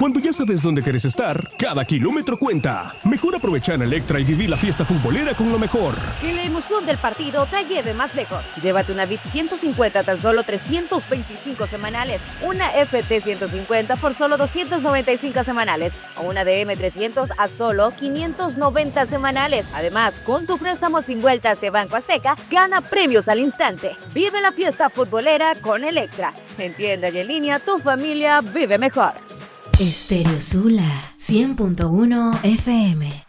Cuando ya sabes dónde quieres estar, cada kilómetro cuenta. Mejor aprovechar Electra y vivir la fiesta futbolera con lo mejor. Que la emoción del partido te lleve más lejos. Llévate una VIP 150 a tan solo 325 semanales, una FT 150 por solo 295 semanales o una DM 300 a solo 590 semanales. Además, con tu préstamo sin vueltas de Banco Azteca, gana premios al instante. Vive la fiesta futbolera con Electra. En tienda y en línea, tu familia vive mejor. Estéreo Sula 100.1 FM.